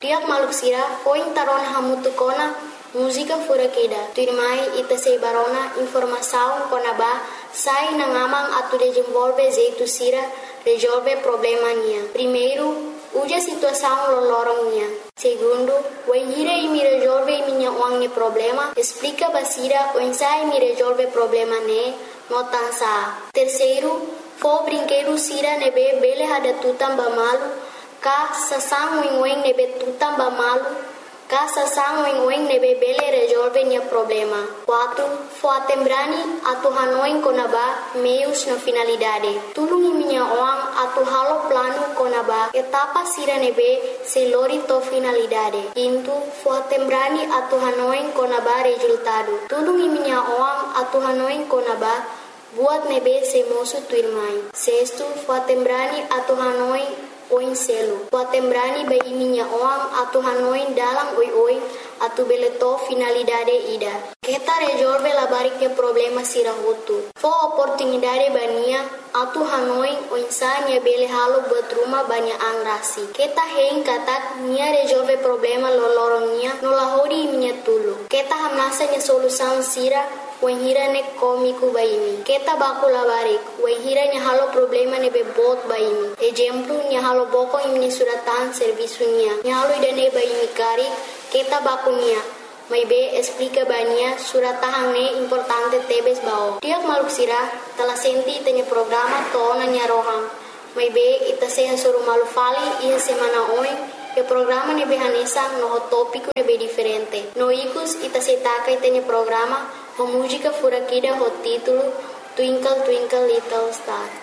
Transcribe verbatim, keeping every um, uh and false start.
Tiak maluk sira foi tarona hamutu kona música fura keda. Tuirmai ita sei barona informação konaba sai na ngamang atu desenvolve jeito sira resolve problema nia. Primeiro, uja situação lolorong nia. Segundo, o hira e me resolve minha uang problema, explica basira o ensai me resolve problema ne, notansa. Terceiro, fo brinquedo sira nebe bele hada tutam bamalu, ka sasang wing wing nebe tutam bamalu, ka sasang wing wing nebe bele resolve nia problema. Quatro, fo atembrani atu hanoin konaba meios na finalidade. Tulungi minha uang atu halo plano konaba etapa sira nebe se lori to finalidade. Quinto, fo atembrani atu hanoin konaba resultado. Tulungi minha uang atu hanoin konaba buat nebe se mosu tuirmai. Sexto, fo atembrani atu hanoin oin selo. Fo atembrani bai minha uang atu hanoin dalam oi oi atu beleto finalidade ida. Kita resolve la bariknya problema sira hutu. Fo oportunidade bania atu hanoin oinsanya bele halo buat rumah banyak angrasi. Kita hein katak nia resolve problema lolorongnya nolahodi minha tulu. Kita hamnasanya solusan sira wahira ne komiku baimi. Kita baku labarik wahira nya halo problema ne bebot baimi. Exemplo nya halo boko imni suratan servisunya. Nya halo idane baimi kari kita baku nia. Mai be explica bania suratahang ne importante tebes bao. Tiak maluk sira telah senti tanya programa tona nya rohang. Mai be ita seha suru malu fali ia semana oin e programa ne behanesa no tópico ne be diferente. No ikus ita setaka itanya programa ho música fura kida ho título Twinkle Twinkle Little Star.